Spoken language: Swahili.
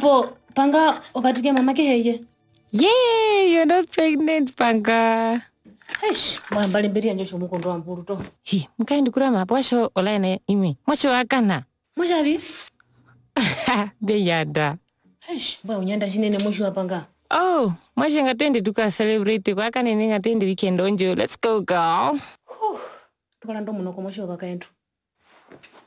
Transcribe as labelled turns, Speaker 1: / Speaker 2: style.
Speaker 1: Apo panga wakati mamake heye.
Speaker 2: Yeah, you're not pregnant, Panga.
Speaker 1: Eish, mbali mbiri anje shomuko ndo amburu to.
Speaker 2: Hi, mkaindi kurama apwasho olaine imi. Mwacho wakana.
Speaker 1: Mwajabi?
Speaker 2: Be yada.
Speaker 1: Eish, unyanda shinene mwisho Panga.
Speaker 2: Oh, mwacho ngatende tuka celebrate kwa kanene ngatende weekend onjo. Let's go, girl.
Speaker 1: Tukala ndo munoko mwisho wakaentu.